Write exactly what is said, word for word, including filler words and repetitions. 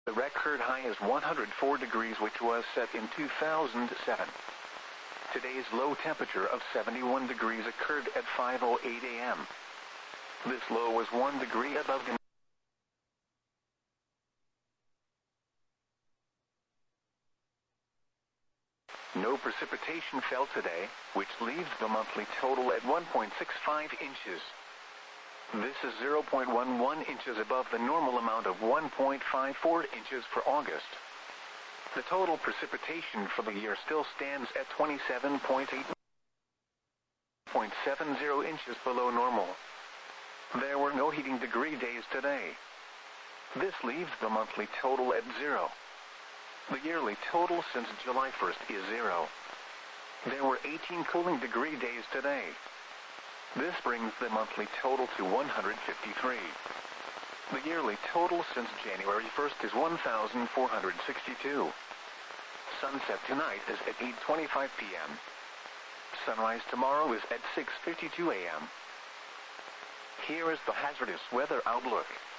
The record high is one hundred four degrees, which was set in two thousand seven. Today's low temperature of seventy-one degrees occurred at five oh eight a m This low was one degree above the No precipitation fell today, which leaves the monthly total at one point six five inches. This is zero point one one inches above the normal amount of one point five four inches for August. The total precipitation for the year still stands at twenty-seven point eight seven zero inches below normal. There were no heating degree days today. This leaves the monthly total at zero. The yearly total since July first is zero. There were eighteen cooling degree days today. This brings the monthly total to one hundred fifty-three. The yearly total since January first is one thousand four hundred sixty-two. Sunset tonight is at eight twenty-five p m Sunrise tomorrow is at six fifty-two a m Here is the hazardous weather outlook.